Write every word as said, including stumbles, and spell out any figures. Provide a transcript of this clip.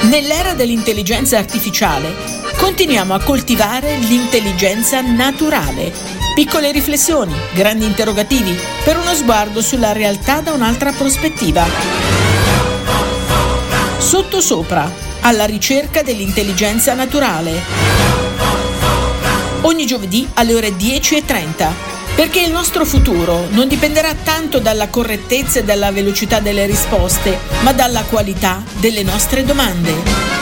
Nell'era dell'intelligenza artificiale, continuiamo a coltivare l'intelligenza naturale. Piccole riflessioni, grandi interrogativi, per uno sguardo sulla realtà da un'altra prospettiva. Sottosopra, alla ricerca dell'intelligenza naturale. Ogni giovedì alle ore dieci e trenta, perché il nostro futuro non dipenderà tanto dalla correttezza e dalla velocità delle risposte, ma dalla qualità delle nostre domande.